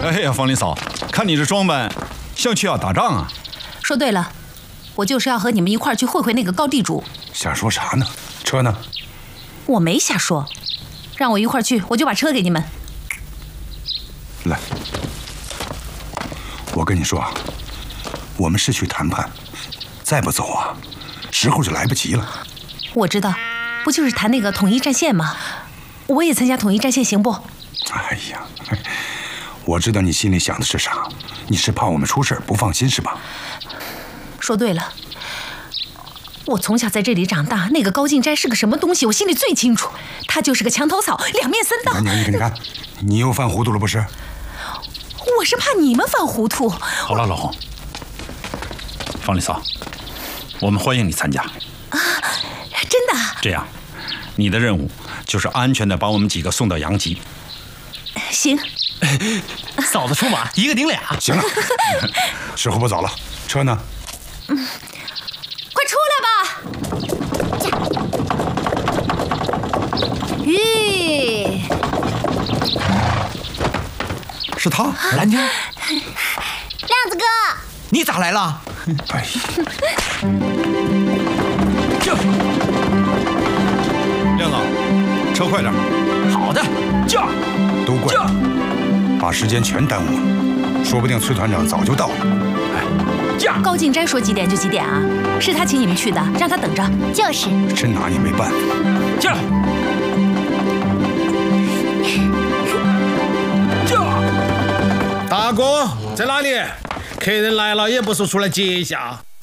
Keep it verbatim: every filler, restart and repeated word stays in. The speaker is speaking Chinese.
哎呀，方林嫂，看你这装扮，像去要打仗啊！ 说对了，我就是要和你们一块儿去会会那个高地主。 瞎说啥呢？车呢？ 我没瞎说，让我一块儿去，我就把车给你们。 来，我跟你说啊，我们是去谈判，再不走啊，时候就来不及了。 我知道，不就是谈那个统一战线吗？我也参加统一战线，行不？ 哎呀，我知道你心里想的是啥，你是怕我们出事不放心是吧？ 说对了，我从小在这里长大，那个高进斋是个什么东西，我心里最清楚。他就是个墙头草，两面三刀。 你看，你看，你又犯糊涂了不是？ 我是怕你们犯糊涂。 好了，老洪，方林嫂，我们欢迎你参加。 啊，真的？ 这样，你的任务就是安全的把我们几个送到阳极。 行。 嫂子出马，一个顶俩。 行了，时候不早了，车呢？ 嗯，快出来吧！咦， 是他， 兰娟。 亮子哥， 你咋来了？ 哎呀， 这亮子，车快点。 好的，驾！ 都怪你，把时间全耽误了，说不定崔团长早就到了。 驾！ 高进斋说几点就几点啊？是他请你们去的，让他等着。 就是。 真拿你没办法。 驾！驾！ 大哥在哪里？客人来了也不说出来接一下。